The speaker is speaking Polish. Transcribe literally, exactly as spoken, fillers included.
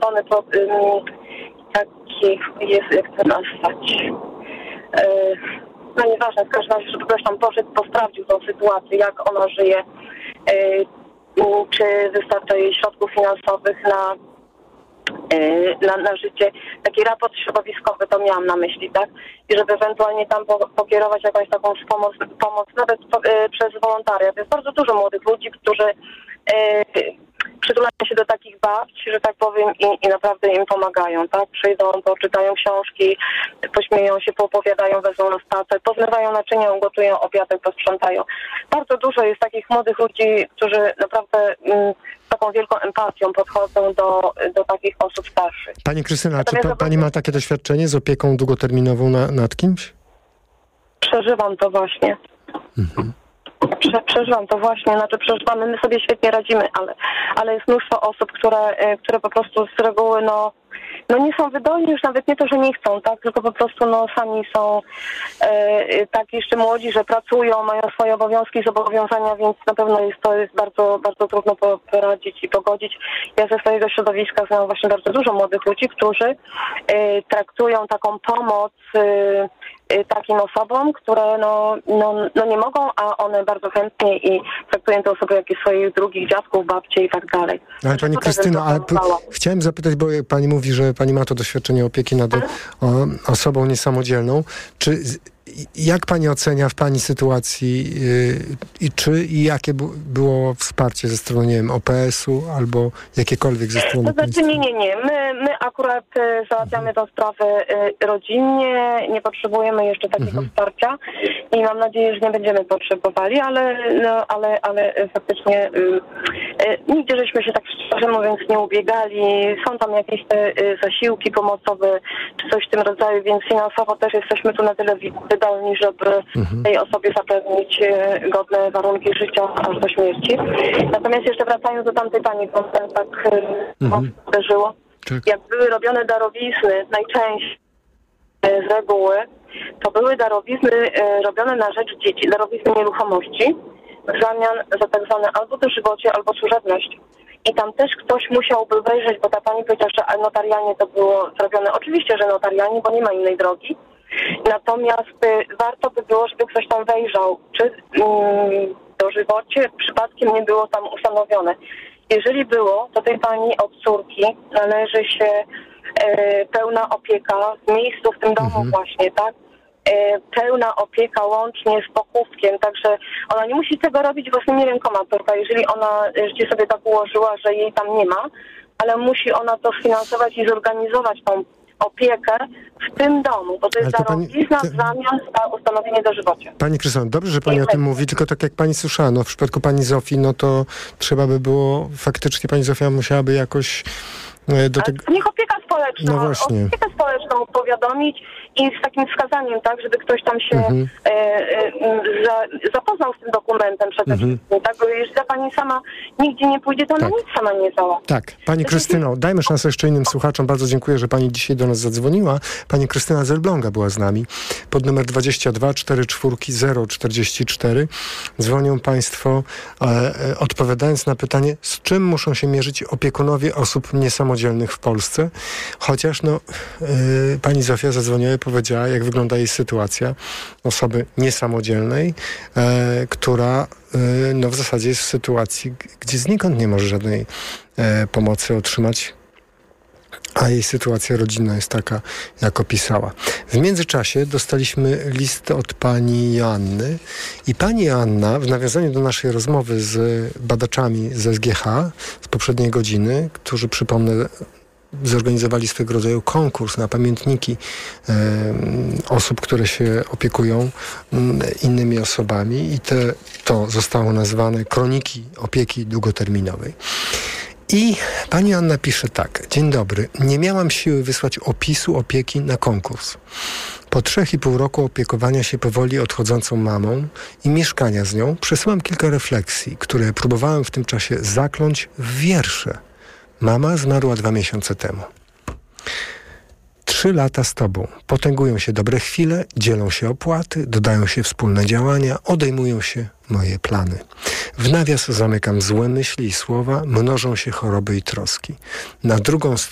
zadowolony, po, um, taki jest, jak to nazwać, yy, no nieważne, w każdym razie, żeby ktoś tam poszedł, posprawdził tą sytuację, jak ona żyje, yy, czy wystarcza jej środków finansowych na Na, na życie, taki raport środowiskowy, to miałam na myśli, tak? I żeby ewentualnie tam po, pokierować jakąś taką pomoc, pomoc nawet po, y, przez wolontariat. Jest bardzo dużo młodych ludzi, którzy y, przytulają się do takich babci, że tak powiem, i, i naprawdę im pomagają, tak? Przyjdą, poczytają książki, pośmieją się, poopowiadają, wezmą na spacer, pozmywają naczynia, ugotują obiadek, posprzątają. Bardzo dużo jest takich młodych ludzi, którzy naprawdę mm, z taką wielką empatią podchodzą do, do takich osób starszych. Pani Krystyna, czy pa, pani ma takie doświadczenie z opieką długoterminową na, nad kimś? Przeżywam to właśnie. Mhm. Prze, przeżywam to właśnie, znaczy przeżywamy, my sobie świetnie radzimy, ale, ale jest mnóstwo osób, które, które po prostu z reguły no, no nie są wydolni, już nawet nie to, że nie chcą, tak, tylko po prostu no sami są e, tak jeszcze młodzi, że pracują, mają swoje obowiązki, zobowiązania, więc na pewno jest to jest bardzo, bardzo trudno poradzić i pogodzić. Ja ze swojego środowiska znam właśnie bardzo dużo młodych ludzi, którzy e, traktują taką pomoc e, takim osobom, które no, no, no nie mogą, a one bardzo chętnie i traktują te osoby jak swoich drugich dziadków, babci i tak dalej. Ale pani Krystyno, a p- chciałem zapytać, bo pani mówi, że pani ma to doświadczenie opieki nad o, osobą niesamodzielną. Czy jak pani ocenia w pani sytuacji yy, i czy i jakie bu- było wsparcie ze strony, nie wiem, O P S-u albo jakiekolwiek ze strony To znaczy państwa? nie, nie, nie. My, my akurat y, załatwiamy tę sprawę y, rodzinnie, nie potrzebujemy jeszcze takiego Mhm. wsparcia i mam nadzieję, że nie będziemy potrzebowali, ale, no, ale, ale y, faktycznie y, y, nigdzie żeśmy się tak szczerze mówiąc nie ubiegali. Są tam jakieś te y, zasiłki pomocowe czy coś w tym rodzaju, więc finansowo też jesteśmy tu na tyle wydolni, żeby Mhm. tej osobie zapewnić y, godne warunki życia aż do śmierci. Natomiast jeszcze wracając do tamtej pani, bo tak y, Mhm. uderzyło. Tak. Jak były robione darowizny, najczęściej z reguły, to były darowizny e, robione na rzecz dzieci, darowizny nieruchomości w zamian za tak zwane albo dożywocie, albo służebność. I tam też ktoś musiałby wejrzeć, bo ta pani powiedziała, że notarialnie to było zrobione. Oczywiście, że notarialnie, bo nie ma innej drogi. Natomiast y, warto by było, żeby ktoś tam wejrzał, czy y, dożywocie przypadkiem nie było tam ustanowione. Jeżeli było, to tej pani od córki należy się e, pełna opieka w miejscu, w tym domu Mhm. właśnie, tak? E, pełna opieka łącznie z pochówkiem, także ona nie musi tego robić własnymi rękoma, tylko jeżeli ona życie sobie tak ułożyła, że jej tam nie ma, ale musi ona to sfinansować i zorganizować tą opiekę w tym domu, bo to jest Ale to pani- darowizna to- w zamian za ustanowienie dożywocia. Pani Krystyno, dobrze, że pani o tym mówi, tylko tak jak pani słyszała, no w przypadku pani Zofii, no to trzeba by było, faktycznie pani Zofia musiałaby jakoś e, do tego... Niech opieka społeczna, No właśnie. opiekę społeczną powiadomić i z takim wskazaniem, tak, żeby ktoś tam się Mhm. e, e, za, zapoznał z tym dokumentem przede Mhm. wszystkim, tak, bo jeżeli ta pani sama nigdzie nie pójdzie, to ona Tak. nic sama nie załatwi. Tak, pani Krystyno, dajmy szansę jeszcze innym słuchaczom. Bardzo dziękuję, że pani dzisiaj do nas zadzwoniła. Pani Krystyna z Elbląga była z nami. Pod numer dwadzieścia dwa czterdzieści cztery zero czterdzieści cztery dzwonią państwo e, e, odpowiadając na pytanie, z czym muszą się mierzyć opiekunowie osób niesamodzielnych w Polsce. Chociaż no, e, pani Zofia zadzwoniła i powiedziała, jak wygląda jej sytuacja osoby niesamodzielnej, e, która no w zasadzie jest w sytuacji, gdzie znikąd nie może żadnej e, pomocy otrzymać, a jej sytuacja rodzinna jest taka, jak opisała. W międzyczasie dostaliśmy list od pani Joanny i pani Joanna, w nawiązaniu do naszej rozmowy z badaczami z S G H z poprzedniej godziny, którzy, przypomnę, zorganizowali swego rodzaju konkurs na pamiętniki e, osób, które się opiekują m, innymi osobami i te, to zostało nazwane Kroniki Opieki Długoterminowej. I pani Anna pisze tak. Dzień dobry. Nie miałam siły wysłać opisu opieki na konkurs. Po trzech i pół roku opiekowania się powoli odchodzącą mamą i mieszkania z nią przesyłam kilka refleksji, które próbowałem w tym czasie zakląć w wiersze. Mama zmarła dwa miesiące temu. Trzy lata z tobą. Potęgują się dobre chwile, dzielą się opłaty, dodają się wspólne działania, odejmują się moje plany. W nawias zamykam złe myśli i słowa, mnożą się choroby i troski. Na drugą stronę